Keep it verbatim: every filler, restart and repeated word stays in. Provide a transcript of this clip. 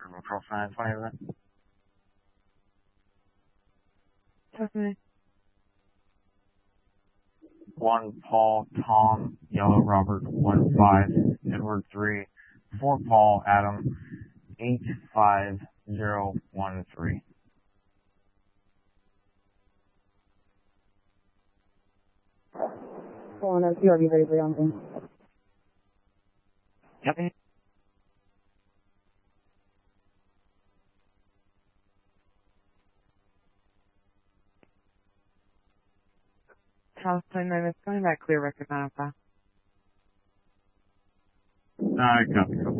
Cross nine twenty event. Tiffany. One Paul, Tom, Yellow Robert, one five, Edward three, four Paul, Adam, eight five zero one three. Four one zero, you ready for young. Yep. Charles Plane nine is coming back clear record nine oh five. Uh, copy, copy.